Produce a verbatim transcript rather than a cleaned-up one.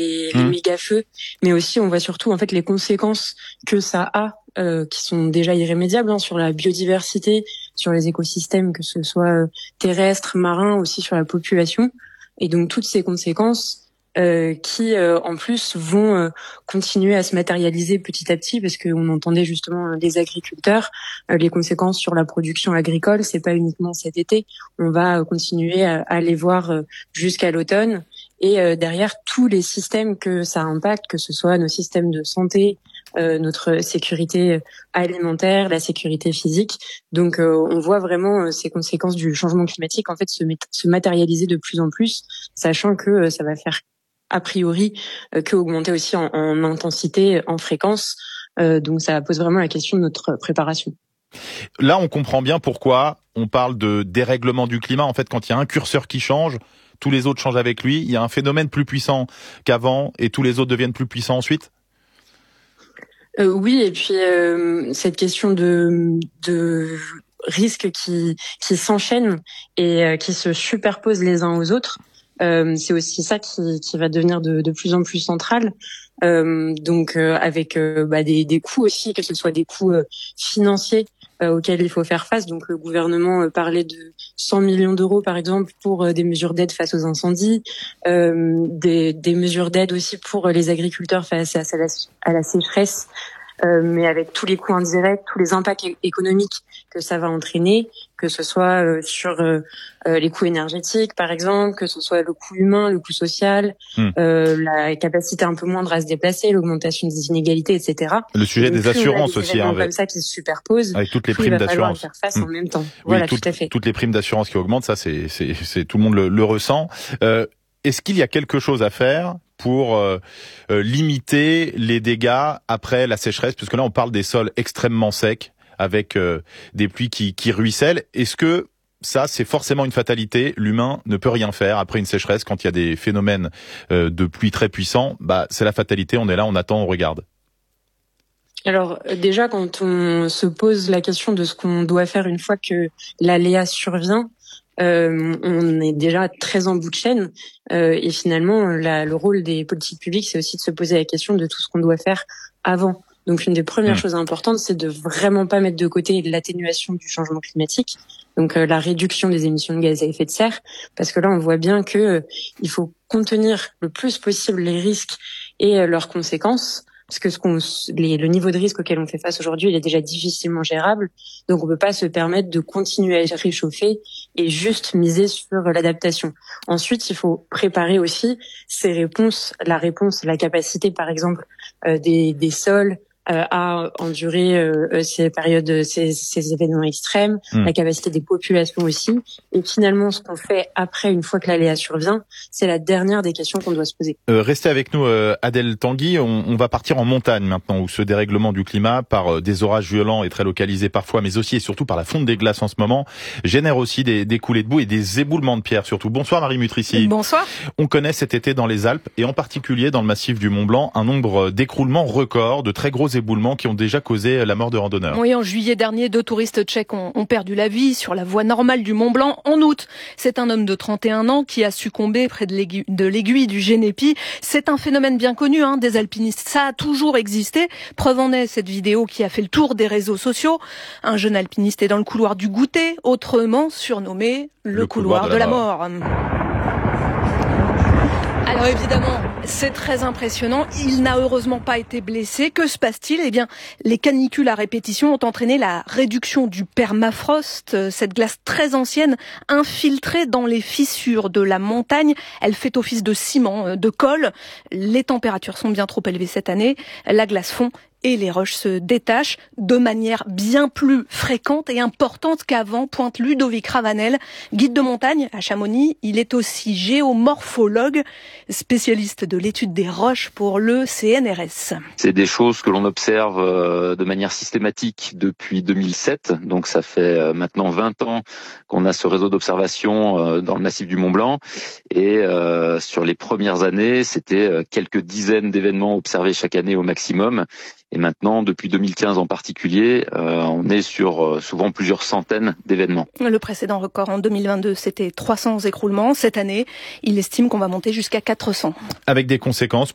les, mmh. les méga-feux, mais aussi on voit surtout en fait les conséquences que ça a, euh, qui sont déjà irrémédiables hein, sur la biodiversité, sur les écosystèmes, que ce soit euh, terrestres, marins, aussi sur la population. Et donc toutes ces conséquences euh, qui, euh, en plus, vont euh, continuer à se matérialiser petit à petit, parce qu'on entendait justement des agriculteurs, euh, les conséquences sur la production agricole, c'est pas uniquement cet été, on va euh, continuer à, à les voir euh, jusqu'à l'automne. Et euh, derrière tous les systèmes que ça impacte, que ce soit nos systèmes de santé, euh, notre sécurité alimentaire, la sécurité physique. Donc euh, on voit vraiment euh, ces conséquences du changement climatique en fait se, met, se matérialiser de plus en plus, sachant que euh, ça va faire a priori euh, que augmenter aussi en, en intensité, en fréquence. Euh, donc ça pose vraiment la question de notre préparation. Là, on comprend bien pourquoi on parle de dérèglement du climat. En fait, quand il y a un curseur qui change, tous les autres changent avec lui. Il y a un phénomène plus puissant qu'avant et tous les autres deviennent plus puissants ensuite. Euh, oui, et puis euh, cette question de, de risques qui, qui s'enchaînent et euh, qui se superposent les uns aux autres, euh, c'est aussi ça qui, qui va devenir de, de plus en plus central. Euh, donc euh, avec euh, bah, des, des coûts aussi, que ce soit des coûts euh, financiers euh, auxquels il faut faire face. Donc le gouvernement euh, parlait de cent millions d'euros par exemple pour euh, des mesures d'aide face aux incendies, euh, des, des mesures d'aide aussi pour les agriculteurs face à, à, la, à la sécheresse. Euh, mais avec tous les coûts indirects, tous les impacts économiques que ça va entraîner, que ce soit euh, sur euh, euh, les coûts énergétiques par exemple, que ce soit le coût humain, le coût social, mmh. euh, la capacité un peu moindre à se déplacer, l'augmentation des inégalités, et cetera. Le sujet des assurances aussi, hein, comme ça qui se superposent, avec toutes les primes d'assurance. Faire face mmh. en même temps. Oui, voilà, tout, tout à fait. Toutes les primes d'assurance qui augmentent, ça c'est, c'est, c'est tout le monde le, le ressent. Euh, est-ce qu'il y a quelque chose à faire pour euh, euh, limiter les dégâts après la sécheresse, puisque là on parle des sols extrêmement secs avec euh, des pluies qui, qui ruissellent. Est-ce que ça c'est forcément une fatalité? L'humain ne peut rien faire après une sécheresse quand il y a des phénomènes euh, de pluie très puissants. Bah c'est la fatalité. On est là, on attend, on regarde. Alors déjà quand on se pose la question de ce qu'on doit faire une fois que l'aléa survient, Euh, on est déjà très en bout de chaîne euh, et finalement la, le rôle des politiques publiques c'est aussi de se poser la question de tout ce qu'on doit faire avant. Donc une des premières mmh. choses importantes c'est de vraiment pas mettre de côté l'atténuation du changement climatique, donc euh, la réduction des émissions de gaz à effet de serre, parce que là on voit bien que euh, il faut contenir le plus possible les risques et euh, leurs conséquences. Parce que ce qu'on, les, le niveau de risque auquel on fait face aujourd'hui, il est déjà difficilement gérable. Donc, on peut pas se permettre de continuer à réchauffer et juste miser sur l'adaptation. Ensuite, il faut préparer aussi ces réponses, la réponse, la capacité, par exemple, euh, des, des sols euh, à endurer euh, ces périodes, ces, ces événements extrêmes, mmh. la capacité des populations aussi. Et finalement, ce qu'on fait après, une fois que l'aléa survient, c'est la dernière des questions qu'on doit se poser. Euh, restez avec nous, euh, Adèle Tanguy. On, on va partir en montagne maintenant, où ce dérèglement du climat, par euh, des orages violents et très localisés parfois, mais aussi et surtout par la fonte des glaces en ce moment, génère aussi des, des coulées de boue et des éboulements de pierre surtout. Bonsoir Marie Mutrici. Bonsoir. On connaît cet été dans les Alpes, et en particulier dans le massif du Mont-Blanc, un nombre d'écroulements records, de très gros éboulements qui ont déjà causé la mort de randonneurs. Oui, en juillet dernier, deux touristes tchèques ont, ont perdu la vie sur la voie normale du Mont-Blanc. En août, c'est un homme de trente et un ans qui a succombé près de l'aiguille, de l'aiguille du Génépi. C'est un phénomène bien connu hein, des alpinistes. Ça a toujours existé. Preuve en est cette vidéo qui a fait le tour des réseaux sociaux. Un jeune alpiniste est dans le couloir du goûter, autrement surnommé le, le couloir, couloir de, de la mort. mort. Alors évidemment, c'est très impressionnant. Il n'a heureusement pas été blessé. Que se passe-t-il? Eh bien, les canicules à répétition ont entraîné la réduction du permafrost, cette glace très ancienne infiltrée dans les fissures de la montagne. Elle fait office de ciment, de colle. Les températures sont bien trop élevées cette année. La glace fond et les roches se détachent de manière bien plus fréquente et importante qu'avant, pointe Ludovic Ravanel, guide de montagne à Chamonix. Il est aussi géomorphologue, spécialiste de l'étude des roches pour le C N R S. C'est des choses que l'on observe de manière systématique depuis deux mille sept, donc ça fait maintenant vingt ans qu'on a ce réseau d'observation dans le massif du Mont-Blanc, et euh, sur les premières années, c'était quelques dizaines d'événements observés chaque année au maximum. Et maintenant, depuis deux mille quinze en particulier, euh, on est sur euh, souvent plusieurs centaines d'événements. Le précédent record en deux mille vingt-deux, c'était trois cents écroulements. Cette année, il estime qu'on va monter jusqu'à quatre cents. Avec des conséquences